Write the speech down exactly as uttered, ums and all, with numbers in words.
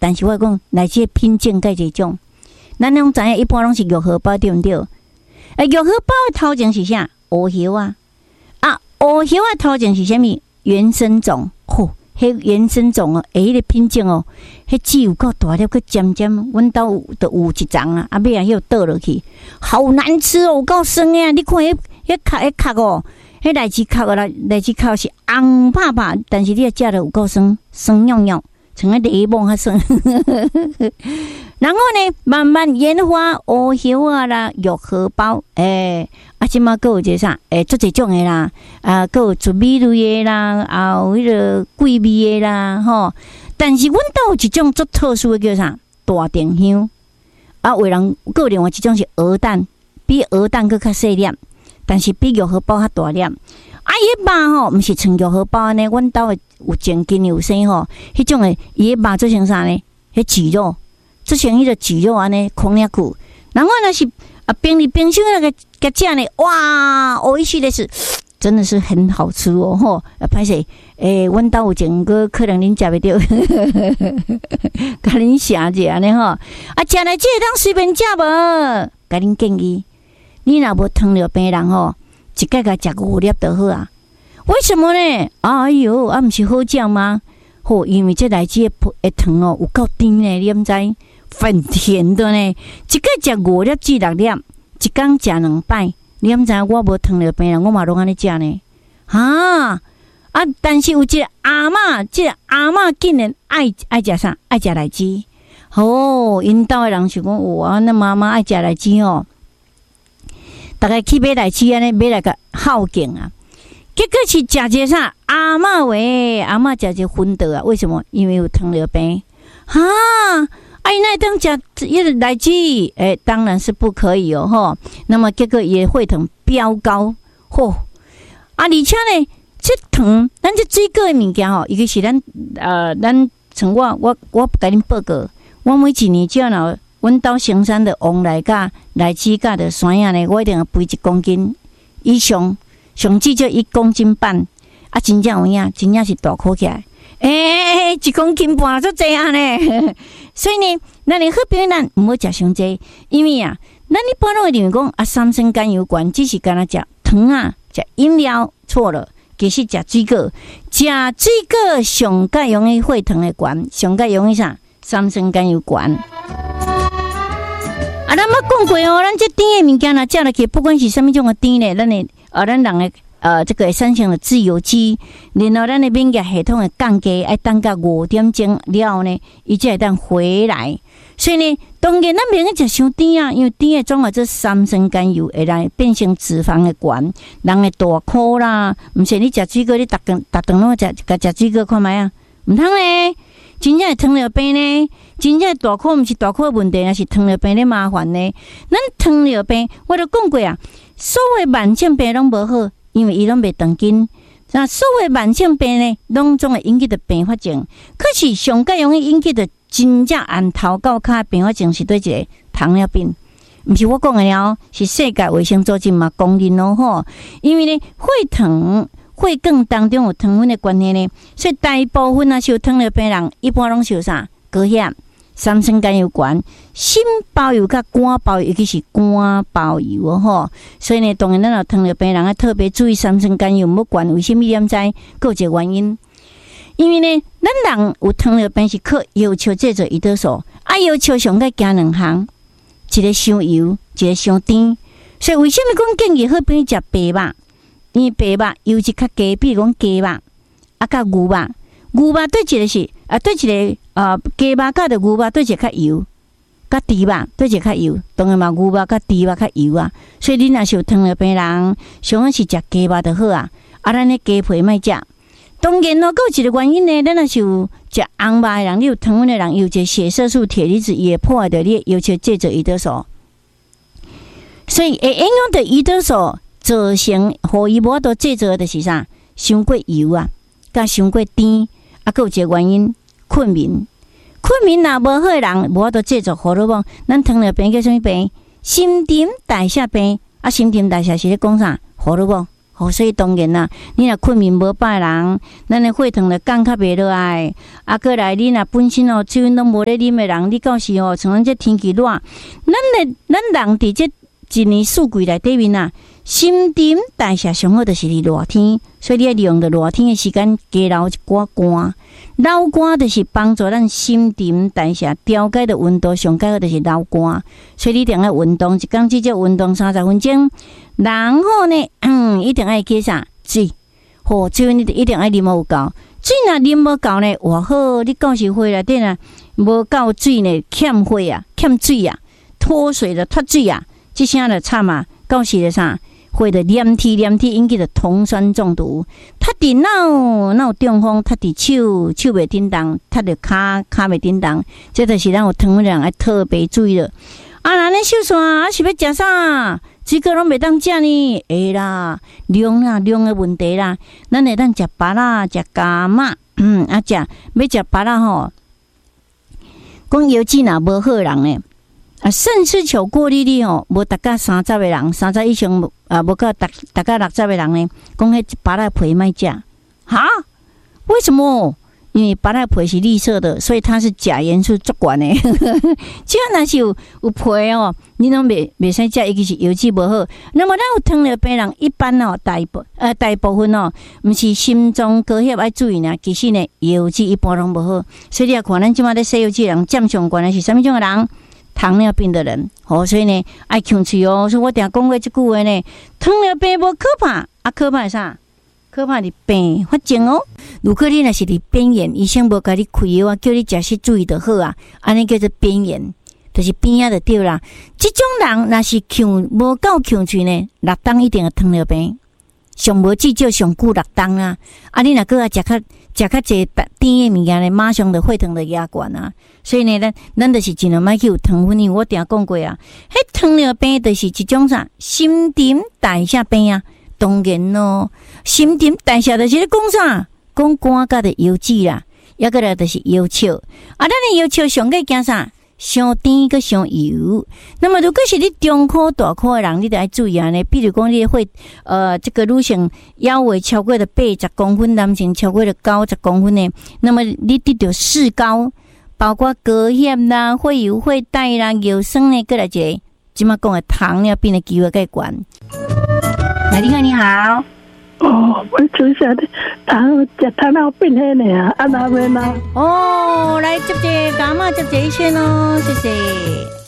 但是我讲来这品种介这种，咱拢知影一般拢是玉荷包对毋对？诶，玉荷包的头前是啥？乌叶啊，啊，乌叶啊头前是啥物？原生种，吼、哦，迄原生种哦，诶，迄个品种哦，迄籽有够大粒，佮尖尖，阮兜有都有一丛啊，啊尾啊迄倒落去，好难吃哦，有够酸诶！你看迄迄壳迄壳哦，迄荔枝壳啊，荔枝壳是红拍拍，但是你食了有够酸，酸尿尿。像个柠檬较酸，然后呢，慢慢演化乌叶啊啦、玉荷包，诶、欸，啊，即马佫有一个啥？诶、欸，做一种的啦，啊，佫有糯米类的啦，啊，有迄个桂味的啦，吼。但是阮兜有一种足特殊的叫啥？大丁香。啊，有人佫有另外一种是鹅蛋，比鹅蛋佫较细粒，但是比玉荷包较大粒。啊，伊肉吼，毋是像玉荷包安尼，阮兜诶有正经有生吼，迄种诶，伊肉做成啥呢？迄鸡肉，做成迄个鸡肉安尼，空了久。然后那是啊，冰里冰箱那个个酱呢，哇，哦，一系列是真的是很好吃哦吼。啊，歹势，诶，阮兜有前个可能恁食袂着，甲恁写者安尼吼。啊，食来这当随便食无，甲恁建议，你若无糖尿病人吼。一盖个食五粒就好啊？为什么呢？哎呦，啊，毋是好食吗？吼，因为这来自的糖哦，有够甜呢，你毋知？很甜的呢。一盖食五粒至六粒，一工食两摆，你毋知？我无糖尿病人，我嘛拢安尼食呢。哈啊！但是有一个阿嬷，这个阿嬷竟然爱爱食啥？爱食荔枝。哦，因兜的人想讲，哇，那妈妈爱食荔枝哦。大概去买来吃安尼，买来个好劲啊！结果是食一个啥阿嬷喂，阿嬷食一个昏倒啊！为什么？因为有糖尿病哈！哎，那当食一个来枝，哎，当然是不可以哦吼。那么结果也会糖飙高，吼啊！而且呢，这糖，咱这水果的物件吼，尤其是咱呃，咱像我我我甲恁报告，我每一年只要若阮兜成山的往来甲来枝甲的山影呢，我一定要肥一公斤以上，上至少一公斤半，啊，真正有影，真正是大颗起来，诶、欸，一公斤半足济啊呢。所以呢，咱的好朋友咱毋好食伤济，因为啊，咱一般拢会认为讲啊，三酸甘油酐只是干那食糖啊，食饮料，错了，其实食水果，食水果上较容易血糖的悬，上较容易啥？三酸甘油酐。啊，咱捌讲过哦，咱这甜的物件啊，食落去，不管是什么种的甜呢，咱的呃，咱人的呃，这个产生了自由基，然后咱的免疫系统的降低，爱等到五点钟了呢，伊才会当回来。所以呢，当然咱免去食伤甜啊，因为甜的总啊，这三酸甘油会来变成脂肪的悬，人的大颗啦。毋是你食水果，你逐顿逐顿拢食甲食水果看觅啊，毋通呢。真正糖尿病呢？真正大颗毋是大颗问题，那是糖尿病的麻烦呢。咱糖尿病我都讲过啊，所有慢性病拢无好，因为伊拢袂长紧。那所有慢性病呢，拢总会引起的并发症。可是上较容易引起的真正按头到脚并发症是对一个糖尿病，毋是我讲的了，是世界卫生组织嘛公认咯吼。因为呢，血糖。血管当中有糖分的关系呢，所以大部分啊，受糖尿病人一般拢受啥？高血压、三酸甘油酐、心包油甲肝包油，尤其是肝包油哦吼。所以呢，当然咱有糖尿病人啊，特别注意三酸甘油唔管，为什么你知？佫有一个原因，因为呢，咱人有糖尿病是靠要求制作胰岛素，啊，要求上个行两项，一个伤油，一个伤甜。所以为什么讲建议好朋友食白肉？因为白肉油脂较低，比如讲鸡肉啊，甲牛肉，牛肉对一个是啊，对一个呃鸡肉甲着牛肉对一个较油，甲猪肉对一个较油，当然嘛牛肉甲猪肉较油啊。所以你若是有糖尿病人，上好是食鸡肉就好啊。啊，咱的鸡皮莫食。当然咯，佫有一个原因呢，咱若是有食红肉的人，你有糖分的人，有一个血色素、铁离子也破坏着你要求制作胰岛素，所以会影响到胰岛素。造成互伊无法度制作的是啥？伤过油啊，甲伤过甜，啊，佫有一个原因，困眠。困眠若无好的人，无法度制作荷尔蒙。咱糖尿病叫什么病？新陈代谢病。啊，新陈代谢是咧讲啥？荷尔蒙。 哦，所以当然啦，你若困眠无饱的人，咱的血糖就降较袂落来。啊，过来你若本身哦水拢无咧啉的人，你到时哦，像咱这天气热，咱的咱人伫这一年四季内底面啊，新陈代谢上好就是伫热天，所以你要利用着热天的时间加流一寡汗。流汗就是帮助咱新陈代谢调节的温度上佳好就是流汗，所以你一定要运动，一天至少运动三十分钟。然后呢，嗯，一定要加啥水，好，水你一定要啉有够。水若啉无够呢，哇好，你到时血内底啊无够水呢，欠血啊，欠水啊，脱水的脱水啊，这声就惨啊，到时就啥？会的黏体黏体引起的酮酸中毒，他伫脑脑中风，他伫手手袂叮当，他伫骹骹袂叮当，这就是咱有糖量要特别注意了。啊，咱咧手线啊是要食啥？水果拢袂当食呢，会啦，量啦量的问题啦，咱会当食芭乐、食柑仔，嗯啊食要食芭乐吼，讲油脂若无好人呢。啊，肾丝球过滤率哦，无达到三十个人，三十以上啊，无到达达到六十个人呢，讲迄芭乐皮莫食，哈？为什么？因为芭乐皮是绿色的，所以它是钾元素足悬的。只要若是有有皮哦，你拢袂袂使食，尤其是油脂无好。那么咱有糖尿病人，一般哦，大部呃大部分哦，毋是心脏高血压注意呢，其实呢，油脂一般拢无好。所以你也看咱即马咧西油脂人占上悬的是啥物种的人？糖尿病的人，哦，所以呢，爱控制哦。所以我定讲过这句话呢，糖尿病无可怕，啊，可怕是啥？可怕是病发症哦。如果你若是伫边缘，医生无甲你开药啊，叫你食些注意就好啊。安尼叫做边缘，就是边仔就对啦。这种人若是控无够控制呢，六档一定有糖尿病，上无至少上久六档啊。啊，你若搁啊食较食较济甜的物件呢，马上就血糖就压悬啊。所以呢，咱咱就是尽量莫去有糖分，因为我定讲过啊，迄糖尿病就是一种啥新陈代谢病啊。当然咯，新陈代谢就是咧讲啥，讲肝甲的油脂啦，抑个来就是药草。啊，咱的药草上个惊啥？伤甜个伤油。那么如果是你中科大科的人，你得要注意啊呢。比如讲，你会呃这个女性腰围超过了八十公分，男性超过了九十公分呢，那么你得到四高。包括高血啦、血油、血带啦、尿酸呢，过来一个，即马讲的糖尿病的机会较悬。来，你好，你好。 哦，我从小的糖食糖尿病迄呢啊，安那边啊。 哦，来接者，干嘛接者一圈咯，谢谢。